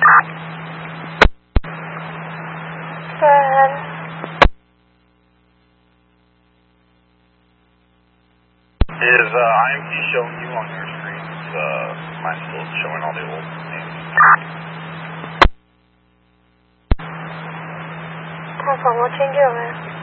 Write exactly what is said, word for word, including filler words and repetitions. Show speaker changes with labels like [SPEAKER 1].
[SPEAKER 1] Ten.
[SPEAKER 2] Is uh, I M T showing you on your screens? Uh, mine's still showing all the old names.
[SPEAKER 1] Time for more change over.